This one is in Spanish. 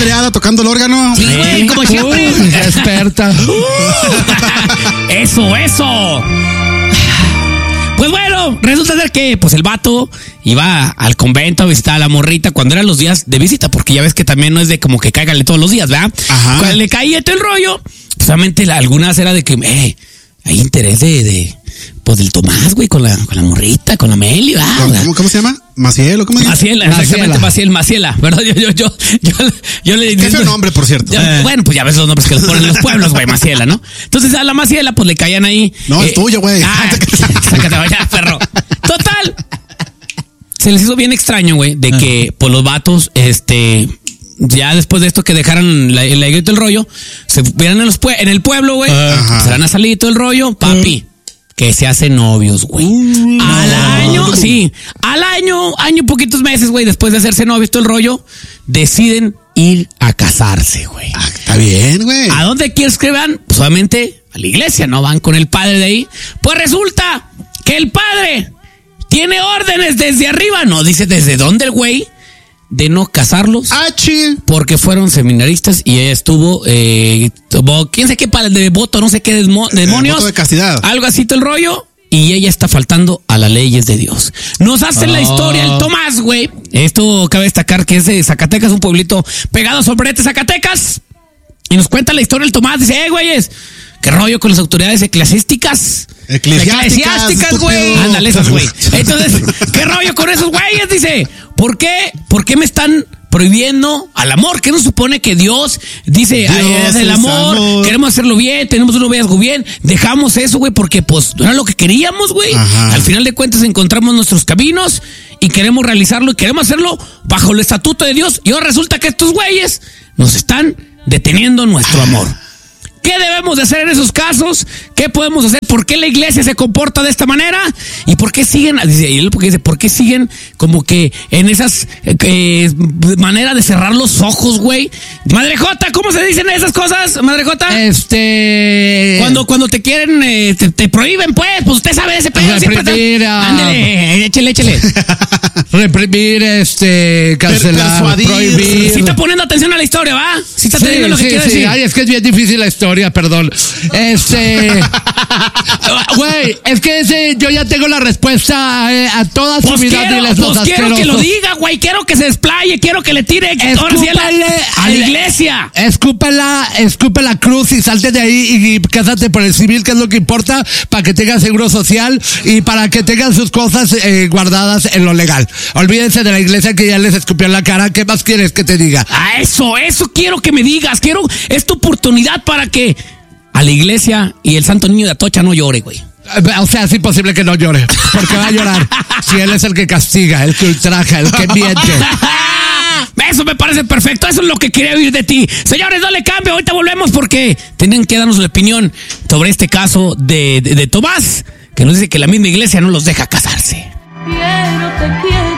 madreada tocando el órgano. Sí, güey, como siempre. Experta. Eso. Pues bueno, resulta ser que pues el vato iba al convento a visitar a la morrita cuando eran los días de visita, porque ya ves que también no es de como que cáigale todos los días, ¿verdad? Ajá. Cuando le caía todo el rollo, pues solamente algunas era de que, hay interés pues del Tomás, güey, con la morrita, con la Meli, ¿verdad? ¿Cómo se llama? ¿Maciel o cómo se llama? Exactamente, Maciela, ¿verdad? Yo le Qué feo nombre, por cierto. Bueno, pues ya ves los nombres que les ponen en los pueblos, güey, Maciela, ¿no? Entonces a la Maciela, pues le caían ahí. No, es tuyo, güey. Sácate, vaya, perro. Total. Se les hizo bien extraño, güey, de que, pues los vatos, ya después de esto que dejaran la iglesia y todo el rollo, se vieran en el pueblo, güey, se van a salir y todo el rollo, papi. Que se hacen novios, güey. Al año, poquitos meses, güey, después de hacerse novios, todo el rollo, deciden ir a casarse, güey. Está bien, güey. ¿A dónde quieres que van? Pues obviamente a la iglesia, ¿no? Van con el padre de ahí. Pues resulta que el padre tiene órdenes desde arriba, no dice desde dónde el güey, de no casarlos. Chill. Porque fueron seminaristas y ella estuvo, quién sé qué de voto, no sé qué demonios. Voto de castidad. Algo así todo el rollo. Y ella está faltando a las leyes de Dios. Nos hacen la historia el Tomás, güey. Esto cabe destacar que es de Zacatecas, un pueblito pegado a Sombrerete, Zacatecas. Y nos cuenta la historia el Tomás. Dice, güeyes, ¿qué rollo con las autoridades eclesiásticas? Eclesiásticas, güey. Ándale, esas, güey. Entonces, ¿qué rollo con esos güeyes? Dice, ¿por qué me están prohibiendo al amor? ¿Qué nos supone que Dios dice? Es el amor, queremos hacerlo bien, tenemos un noviazgo bien, dejamos eso, güey, porque pues no era lo que queríamos, güey. Al final de cuentas encontramos nuestros caminos y queremos realizarlo y queremos hacerlo bajo el estatuto de Dios. Y ahora resulta que estos güeyes nos están deteniendo nuestro amor. ¿Qué debemos de hacer en esos casos? ¿Qué podemos hacer? ¿Por qué la iglesia se comporta de esta manera? ¿Y por qué siguen? ¿Por qué siguen como que en esas manera de cerrar los ojos, güey? Madre Jota, ¿cómo se dicen esas cosas, Madre Jota? Cuando te quieren, te prohíben, pues usted sabe ese pedo. Ándale, échele. Reprimir, cancelar, persuadir, prohibir. Si está poniendo atención a la historia, ¿va? Si está teniendo lo que quiere decir. Ay, es que es bien difícil la historia, perdón. Güey, es que yo ya tengo la respuesta a todas sus vidas. Quiero que lo diga, güey. Quiero que se desplaye. Quiero que le tire ahora sí a la iglesia. Escupe la cruz y salte de ahí y cásate por el civil, que es lo que importa, para que tengas seguro social y para que tengan sus cosas guardadas en lo legal. Olvídense de la iglesia que ya les escupió en la cara. ¿Qué más quieres que te diga? Eso quiero que me digas. Es tu oportunidad para que a la iglesia y el Santo Niño de Atocha no llore, güey. O sea, es imposible que no llore, porque va a llorar si él es el que castiga, el que ultraja, el que miente. Eso me parece perfecto, eso es lo que quería oír de ti. Señores, no le cambio, ahorita volvemos porque tienen que darnos la opinión sobre este caso de Tomás, que nos dice que la misma iglesia no los deja casarse. Te quiero.